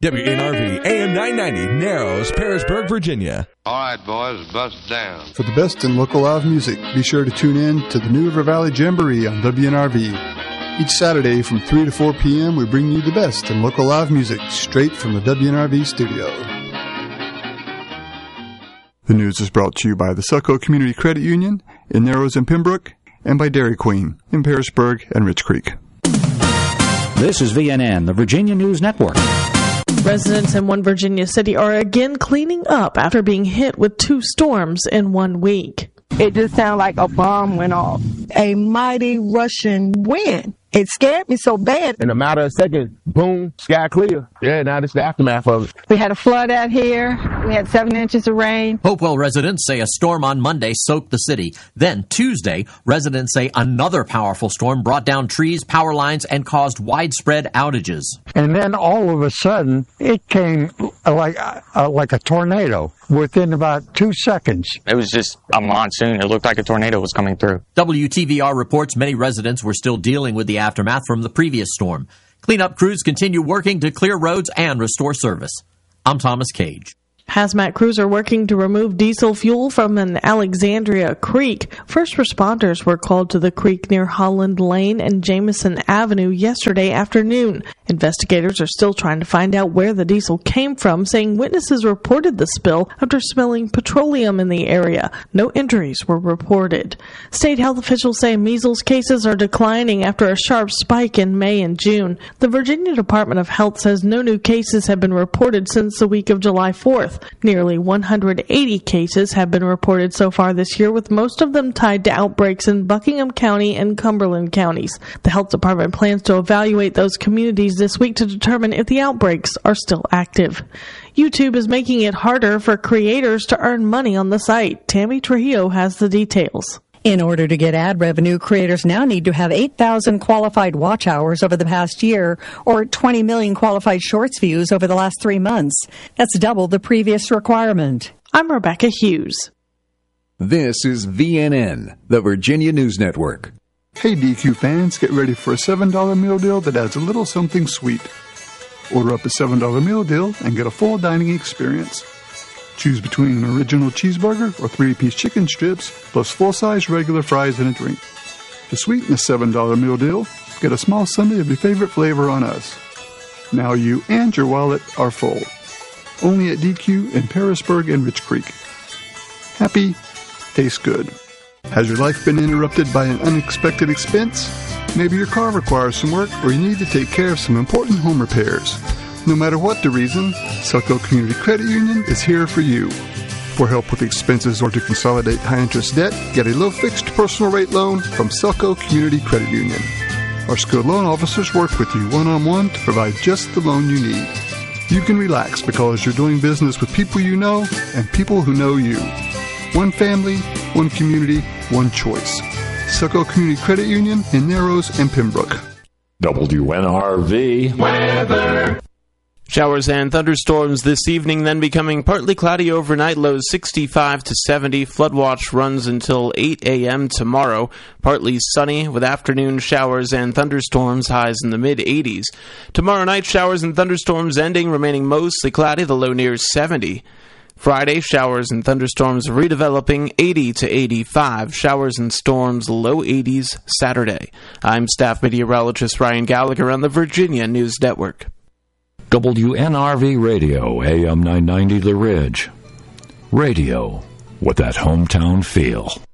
WNRV AM 990, Narrows, Parisburg, Virginia. All right, boys, bust down. For the best in local live music, be sure to tune in to the New River Valley Jamboree on WNRV. Each Saturday from 3 to 4 p.m., we bring you the best in local live music straight from the WNRV studio. The news is brought to you by the Succo Community Credit Union in Narrows and Pembroke, and by Dairy Queen in Parisburg and Rich Creek. This is VNN, the Virginia News Network. Residents in one Virginia city are again cleaning up after being hit with 2 storms in 1 week. It just sounded like a bomb went off. A mighty rushing wind. It scared me so bad. In a matter of seconds, boom, sky clear. Yeah, now this is the aftermath of it. We had a flood out here. We had 7 inches of rain. Hopewell residents say a storm on Monday soaked the city. Then Tuesday, residents say another powerful storm brought down trees, power lines, and caused widespread outages. And then all of a sudden, it came like a tornado within about 2 seconds. It was just a monsoon. It looked like a tornado was coming through. WTVR reports many residents were still dealing with the aftermath from the previous storm. Cleanup crews continue working to clear roads and restore service. I'm Thomas Cage. Hazmat crews are working to remove diesel fuel from an Alexandria creek. First responders were called to the creek near Holland Lane and Jameson Avenue yesterday afternoon. Investigators are still trying to find out where the diesel came from, saying witnesses reported the spill after smelling petroleum in the area. No injuries were reported. State health officials say measles cases are declining after a sharp spike in May and June. The Virginia Department of Health says no new cases have been reported since the week of July 4th. Nearly 180 cases have been reported so far this year, with most of them tied to outbreaks in Buckingham County and Cumberland counties. The health department plans to evaluate those communities this week to determine if the outbreaks are still active. YouTube is making it harder for creators to earn money on the site. Tammy Trujillo has the details. In order to get ad revenue, creators now need to have 8,000 qualified watch hours over the past year or 20 million qualified shorts views over the last 3 months. That's double the previous requirement. I'm Rebecca Hughes. This is VNN, the Virginia News Network. Hey DQ fans, get ready for a $7 meal deal that adds a little something sweet. Order up a $7 meal deal and get a full dining experience. Choose between an original cheeseburger or 3-piece chicken strips, plus full-size regular fries and a drink. To sweeten the $7 meal deal, get a small sundae of your favorite flavor on us. Now you and your wallet are full. Only at DQ in Parisburg and Rich Creek. Happy, tastes good. Has your life been interrupted by an unexpected expense? Maybe your car requires some work or you need to take care of some important home repairs. No matter what the reason, Succo Community Credit Union is here for you. For help with expenses or to consolidate high-interest debt, get a low-fixed personal rate loan from Succo Community Credit Union. Our skilled loan officers work with you one-on-one to provide just the loan you need. You can relax because you're doing business with people you know and people who know you. One family, one community, one choice. Succo Community Credit Union in Narrows and Pembroke. WNRV weather. Showers and thunderstorms this evening, then becoming partly cloudy overnight, lows 65 to 70. Flood watch runs until 8 a.m. tomorrow. Partly sunny with afternoon showers and thunderstorms, highs in the mid-80s. Tomorrow night, showers and thunderstorms ending, remaining mostly cloudy, the low near 70. Friday, showers and thunderstorms redeveloping, 80 to 85. Showers and storms, low 80s Saturday. I'm staff meteorologist Ryan Gallagher on the Virginia News Network. WNRV Radio, AM 990 The Ridge. Radio with that hometown feel.